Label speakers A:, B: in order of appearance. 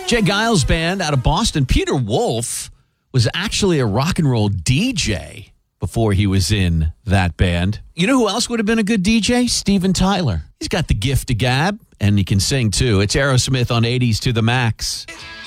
A: Jay Giles Band out of Boston. Peter Wolf was actually a rock and roll DJ before he was in that band. You know who else would have been a good DJ? Steven Tyler. He's got the gift of gab, and he can sing too. It's Aerosmith on 80s to the Max.